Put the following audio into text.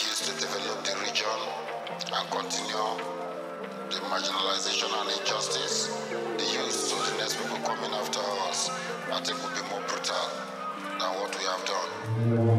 strategies to develop the region and continue the marginalization and injustice, the youth, so the next people coming after us, I think will be more brutal than what we have done.